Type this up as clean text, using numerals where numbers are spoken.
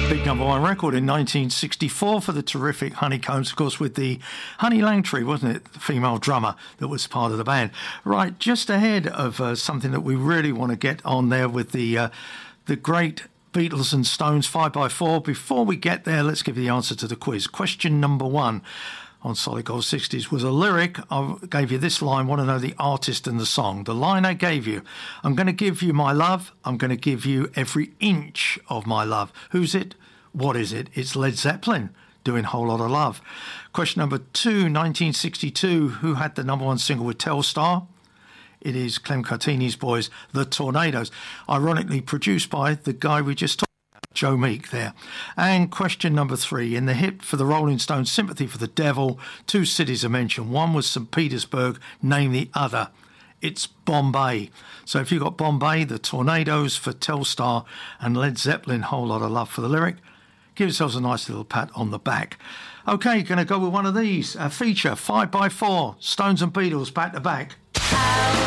Big number one record in 1964 for the terrific Honeycombs, of course, with the Honey Langtry, wasn't it? The female drummer that was part of the band. Right, just ahead of something that we really want to get on there with the great Beatles and Stones 5x4. Before we get there, let's give you the answer to the quiz. Question number one on Solid Gold 60s was a lyric. I gave you this line, want to know the artist and the song. The line I gave you, I'm going to give you my love, I'm going to give you every inch of my love. Who's it? What is it? It's Led Zeppelin doing Whole Lot of Love. Question number two, 1962, who had the number one single with Telstar? It is Clem Cartini's boys, The Tornadoes, ironically produced by the guy we just talked about, Joe Meek there. And question number three, in the hit for the Rolling Stones, Sympathy for the Devil, two cities are mentioned. One was St. Petersburg, name the other. It's Bombay. So if you've got Bombay, The Tornadoes for Telstar, and Led Zeppelin, Whole Lot of Love for the lyric, give yourselves a nice little pat on the back. Okay, going to go with one of these. A feature, 5x4, Stones and Beatles, back to back.